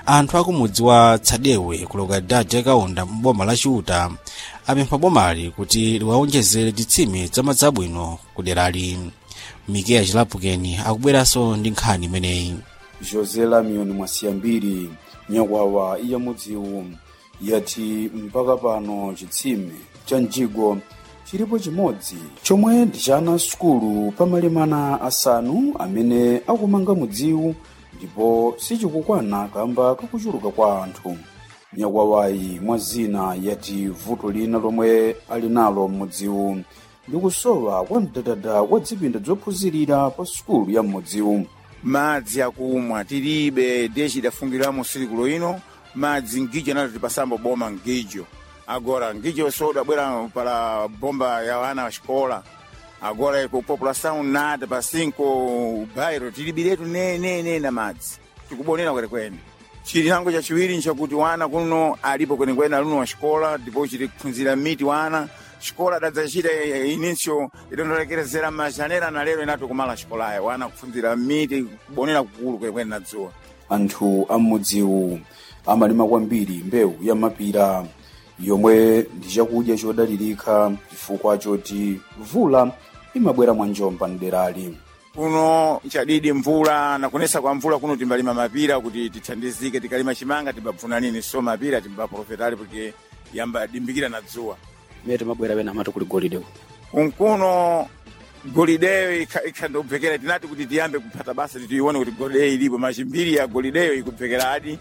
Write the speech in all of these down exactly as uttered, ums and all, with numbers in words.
anthu akumudzi wa Tsadewe ku lokalidade ya Kaunda m'boma la Chiuta apempha bomali kuti liwawonjezere zitsime za madzi abwino ku derali. Mikeya Chilapukeni akubweranso ndi nkhani imeneyi. José Lamion Mwasiyambiri nyakwawa iya mudziwu yati mpaka pano chitsime cha Njigo chilipo chimodzi chomwe ndi cha ana sukulu pamalemana asanu amene akumanga mudziwu ndipo sichikukwana kamba kakuchuluka kwa anthu. Nyakwawayi mwazina yati vuto lina lomwe ali nalo mudziwu ndi kusowa kwa mdadada wa dzipinda zophunzirira pa sukulu ya mudziwu. Madzi akumwa tilibe deshi idafungiramo sirikulo ino madzi Ngijo nato tipasamba boma Ngijo. Agora Ngijo soda bwera para bomba ya wana wa shikola. Agora ku população nada pa cinco bairro tilibiretu ne ne ne na madzi. Tikubonera kwene kwene. Chilango cha chiwiri nchakuti wana kuno alipo kwene kwene aluno wa shikola ndipo chiliphunzira miti wana shikola dadzachita inisho idondolekerezera majanera na lero inato kumala shikola ya wana kufunzira miti kubonera kukulu kwene kwene nadzuwa. Anthu amudziwu amalima kwambiri mbewu ya mapira yomwe ndi chakudya chodalirika chifukwa choti mvula imabwera mwanjomba mderali. Kuno chadidi mvula na kunesa kwa mvula kuno timbalima mapira kuti tithandizike tikalima chimanga timbapfuna nini so mapira timbaprofitali porque yamba dimbikira na dzuwa. Mete mabwera bena mato kuli golide. Kunkuno golide ikandobvekera tinati kuti tiyambe kupata basa tituione kuti golide ilipo machimbiri ya golide ikubvekera hadi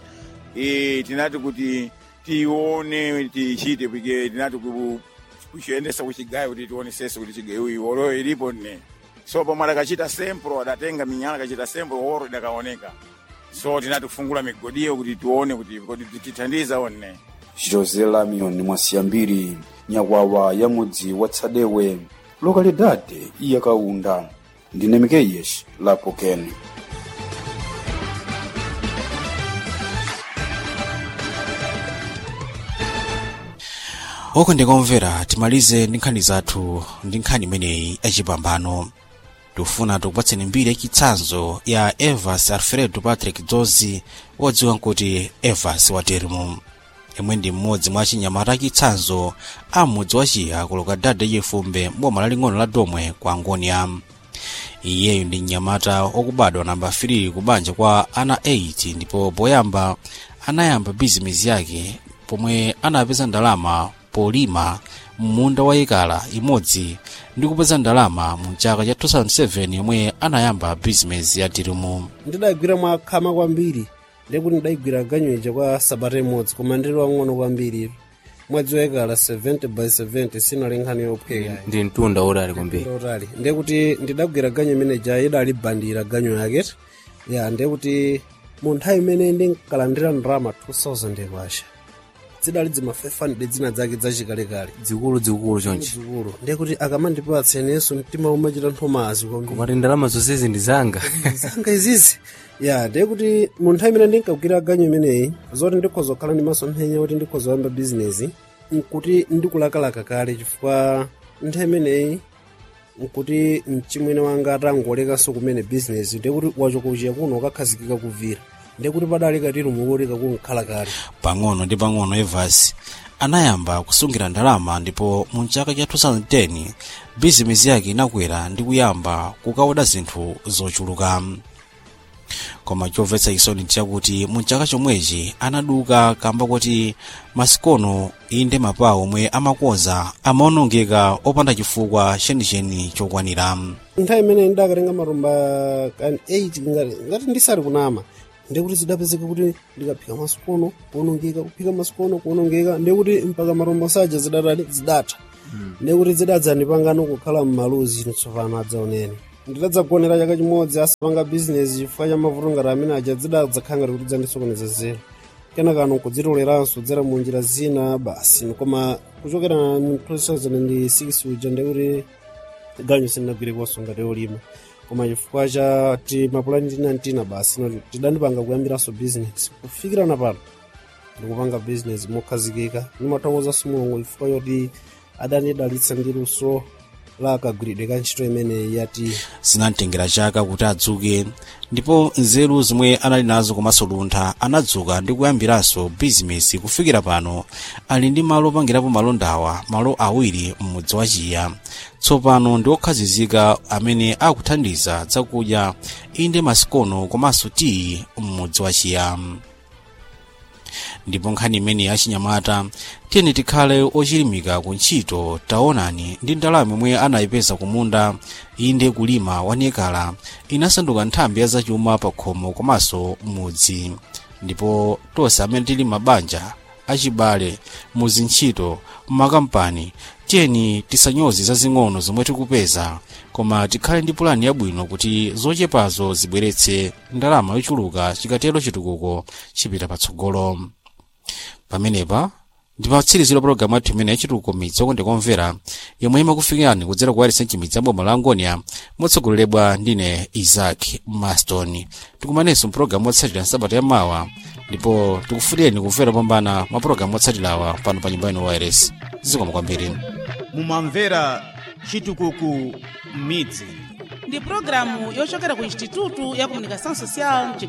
e tinati kuti tione tichite porque tinati kuchiendesa kuchigayo kuti tione sese kuti chigayo iwolo ilipo ne. So pomwe akachita sempro adatenga minyala akachita sempro oro idakaoneka. So tinati kufungula migodiyo kuti tuone kuti kodi tithandiza one. José Lamion Mwasiyambiri nyakwawa ya mudzi wa Tsadewe lokalidade ya Kaunda. Ndine Mikeya Chilapukeni. Oko ndikomvera timalize ndi nkhani zathu ndi nkhani imeneyi yachipambano. Tufuna tukupatseni mbiri yachitsanzo ya Evas Alfredo Patrick Dzozi wodziwa kuti Evas Watermo. Yemwe ndi mmodzi mwa achinyamata achitsanzo a mudzi wa Chiya ku lokalidade Chifumbe m'boma laling'ono la Domwe kwa Ngonia. Iyeyu ndi mnyamata okubadwa namba three kubanja kwa ana eight ndipo poyamba anayamba bizinesi yake pomwe anapeza ndalama polima munda wa ekala imodzi ndi kupeza ndalama mu chaka cha two thousand seven yomwe anayamba business ya Tirimo. Ndidagwira mwakhama kwambiri ndekuti ndidagwira ganyeja kwa sabata imodzi koma ndili wang'ono kwambiri mwezi wa ekala seventy by seventy sinali nkhani yophweka ndi mtunda orali kwambiri orali ndekuti ndidagwira ganyo manager idali bandira ganyo yake ya ndekuti mu nthawi imene ndinkalandira ndalama two thousand kwasha zidali zimafefani dzina zake zachikalekale dzikulu dzikulu chonchi dzikulu ndekuti akamandipatsa Yesu mtima umachita nthomazi kwambiri koma ndalama zonsezi ndi zanga zanga izizi ya ndekuti mu nthawi imene ndinkagwira ganyo imeneyi zoti ndikhoza kukhala ndi masomphenya kuti ndikhoza kuyamba business nkuti ndikulakalaka kale chifukwa nthawi imeneyi nkuti mchimwene wanga atangolekanso kumene business ndekuti wachokuchiya kuno ukakhazikika kuvira ndekuti padali katiro mukoleka kunkhala kale pang'ono ndi pang'ono. Evas anayamba kusungira ndalama ndipo mu chaka cha two thousand ten business yake inakwera ndi kuyamba kukaoda zinthu zochuluka. Koma chomvetsa chisoni chakuti mu chaka chomwechi anaduka kamba kuti masikono inde mapawo omwe amakoza amaonongeka opanda chifukwa chenicheni chokwanira. nthawi imene ndakatenga marumba kan eight ngati ndisali kunama ndekuti zidapezeka kuti ndikaphika masikono kuonongeka kuphika masikono kuonongeka ndekuti mpaka marumba saja zidatani zidatha ndekuti zidadzandipangano kukhala m'maluzi tsopano adzaoneni ndidadzagonera chaka chimodzi asapanga business chifukwa cha mavuto ngati amene aja zidadzakhanga kuti dzandisokoneza zero kenaka kudzitoleranso dzera mu njira zina basi koma kuchokera mu two thousand six uja ndekuti ganyo sinagwire kuwasunga teolima koma chifukwa cha ti mapulani tinantina basi tidandipanga kuyambiranso business kufikira napano ndikupanga business mokhazikika ndimathokoza Mulungu chifukwa choti adanidalitsa ndiluso la kagwiridwe ka ntchito imene yati zinamtengera chaka kuti adzuke, ndipo nzeru zomwe anali nazo komanso luntha anadzuka ndi kuyambiranso bizinesi. Kufikira pano ali ndi malo opangirapo malondawa, malo awiri m'mudzi wa Chiya. Tsopano ndi okhazikika amene akuthandiza zakudya inde masikono komanso tiyi m'mudzi wa Chiya. Ndipo nkhani imene yachinyamata tiyeni tikhale ochilimika ku ntchito. Taonani ndi ndalama imwe anayipeza kumunda inde kulima wanekala inasanduka nthambi ya zachuma pa khomo komanso mudzi. Ndipo tonse amene tili mabanja achibale muzintchito mmakampani tiyeni tisanyoze zazing'ono zomwe tikupeza, koma tikhale ndi pulani yabwino kuti zochepazo zibweretse ndalama yochuluka chikatero chitukuko chipita patsogolo. Pamenepa ndipo atsiriziro programu yathu imene yachitukuko midzi okondekomvera yomwe imakufikirani kudzera ku Wales Chimidzi boma la Angonia motsogoleredwa ndine Isaac Maston. Tikumanenso mpulogalamu yotsatira Sabata ya mawa, ndipo tikufuleni kumvera pambana mapulogalamu otsatirawa pano pa nyumba ino Wales. Zikomo kwambiri. Mumamvera chitukuko midzi ndi programu yochokera ku Instituto ya Comunicação Social